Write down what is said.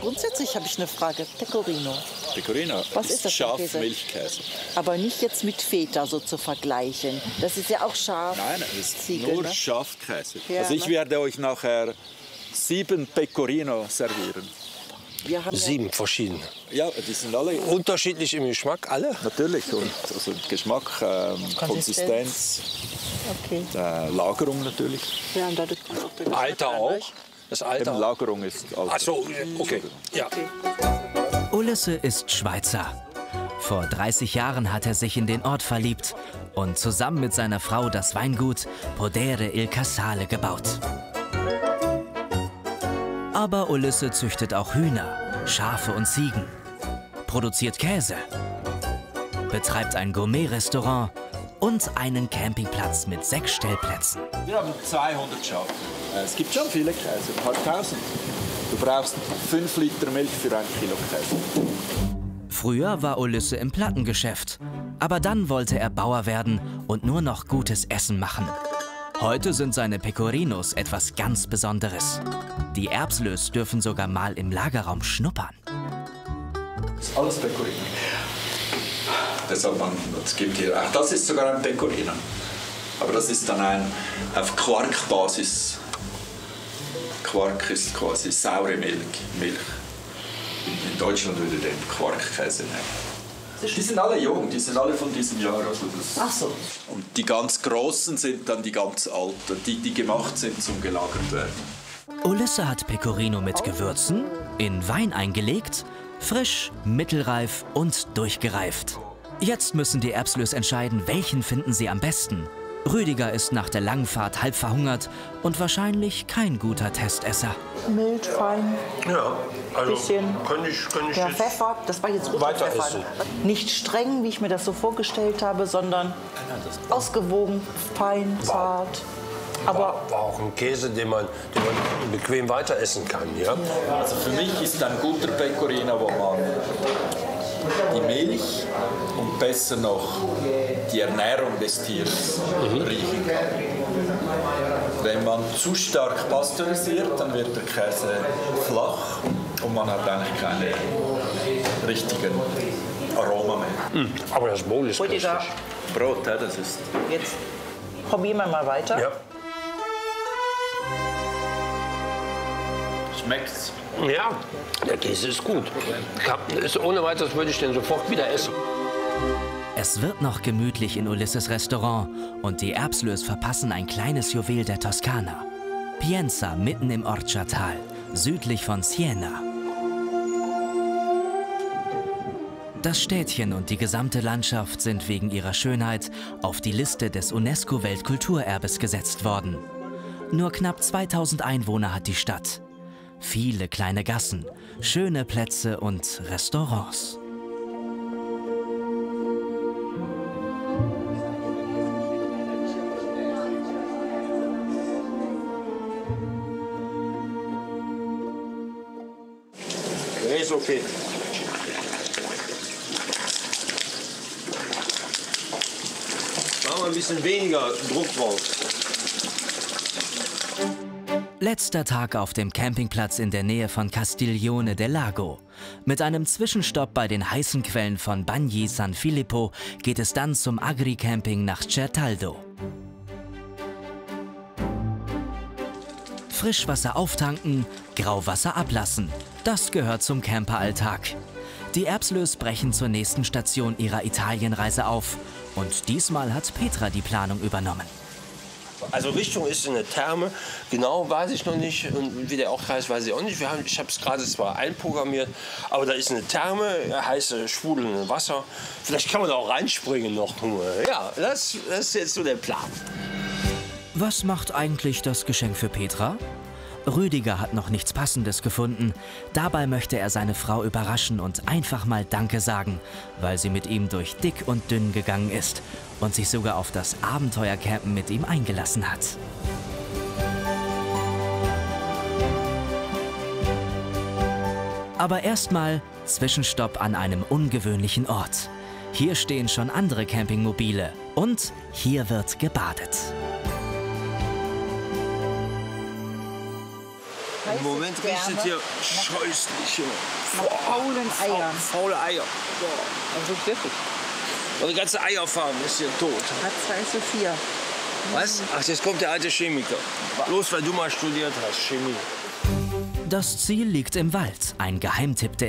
Grundsätzlich habe ich eine Frage. Pecorino. Pecorino Was ist das für ein Käse? Schafmilchkäse. Aber nicht jetzt mit Feta so zu vergleichen. Das ist ja auch Schaf. Nein, das ist Ziegel, nur ne? Schafkäse. Ja, also ich werde euch nachher 7 Pecorino servieren. Wir haben 7 verschiedene. Ja, die sind alle Unterschiedlich im Geschmack, alle? natürlich. Und also Geschmack, Konsistenz, Okay. Lagerung natürlich. Ja, und dadurch kommt auch der Geschmack Alter dadurch. auch? Das Alter Eben, auch? Lagerung ist Alter. Ach so, okay. Ja. Ulisse ist Schweizer. Vor 30 Jahren hat er sich in den Ort verliebt und zusammen mit seiner Frau das Weingut Podere il Casale gebaut. Aber Ulisse züchtet auch Hühner, Schafe und Ziegen, produziert Käse, betreibt ein Gourmet-Restaurant und einen Campingplatz mit 6 Stellplätzen. Wir haben 200 Schafe. Es gibt schon viele Käse, ein paar tausend. Du brauchst 5 Liter Milch für 1 Kilo Käse. Früher war Ulisse im Plattengeschäft, aber dann wollte er Bauer werden und nur noch gutes Essen machen. Heute sind seine Pecorinos etwas ganz Besonderes. Die Erbslös dürfen sogar mal im Lagerraum schnuppern. Das ist alles Pecorino. Deshalb es gibt hier auch das ist sogar ein Pecorino. Aber das ist dann auf Quarkbasis. Quark ist quasi saure Milch. In Deutschland würde den Quarkkäse nehmen. Die sind alle jung, die sind alle von diesem Jahr. Also Ach so. Und die ganz großen sind dann die ganz alten, die gemacht sind zum gelagert werden. Ulisse hat Pecorino mit Gewürzen, in Wein eingelegt, frisch, mittelreif und durchgereift. Jetzt müssen die Erbslös entscheiden, welchen finden sie am besten. Rüdiger ist nach der langen Fahrt halb verhungert und wahrscheinlich kein guter Testesser. Mild, fein, Ja, also bisschen. kann ich ja, jetzt Pfeffer, das war jetzt roter weiter Pfeffer. essen. Nicht streng, wie ich mir das so vorgestellt habe, sondern ausgewogen, fein, zart. Aber War auch ein Käse, den man bequem weiter essen kann, ja? Also für mich ist ein guter Pecorino, wo man die Milch und besser noch die Ernährung des Tieres riechen kann. Wenn man zu stark pasteurisiert, dann wird der Käse flach und man hat eigentlich keine richtigen Aroma mehr. Aber das Bowl ist Rüdiger, köstlich. Brot, ja, das ist... jetzt probieren wir mal weiter. Ja. Schmeckt's? Ja, der Käse ist gut. Ist ohne weiteres würde ich den sofort wieder essen. Es wird noch gemütlich in Ulisses Restaurant und die Erbslös verpassen ein kleines Juwel der Toskana. Pienza mitten im Orcia-Tal, südlich von Siena. Das Städtchen und die gesamte Landschaft sind wegen ihrer Schönheit auf die Liste des UNESCO-Weltkulturerbes gesetzt worden. Nur knapp 2000 Einwohner hat die Stadt. Viele kleine Gassen, schöne Plätze und Restaurants. Ist okay. Machen wir ein bisschen weniger Druck drauf. Letzter Tag auf dem Campingplatz in der Nähe von Castiglione del Lago. Mit einem Zwischenstopp bei den heißen Quellen von Bagni San Filippo geht es dann zum Agri-Camping nach Certaldo. Frischwasser auftanken, Grauwasser ablassen. Das gehört zum Camperalltag. Die Erbslös brechen zur nächsten Station ihrer Italienreise auf. Und diesmal hat Petra die Planung übernommen. Also Richtung ist eine Therme, genau weiß ich noch nicht und wie der Ort heißt, weiß ich auch nicht. Ich habe es gerade zwar einprogrammiert, aber da ist eine Therme, heiße sprudelnde Wasser. Vielleicht kann man da auch reinspringen noch. Ja, das ist jetzt so der Plan. Was macht eigentlich das Geschenk für Petra? Rüdiger hat noch nichts Passendes gefunden. Dabei möchte er seine Frau überraschen und einfach mal Danke sagen, weil sie mit ihm durch dick und dünn gegangen ist und sich sogar auf das Abenteuercampen mit ihm eingelassen hat. Aber erstmal Zwischenstopp an einem ungewöhnlichen Ort. Hier stehen schon andere Campingmobile und hier wird gebadet. Im Moment riecht es hier scheußlich. Nach faulen Eiern. Faule Eier. Also wirklich. Und die ganze Eierfarm ist hier tot. Hat 2 zu 4. Was? Ach, jetzt kommt der alte Chemiker. Bloß weil du mal studiert hast, Chemie. Das Ziel liegt im Wald. Ein Geheimtipp der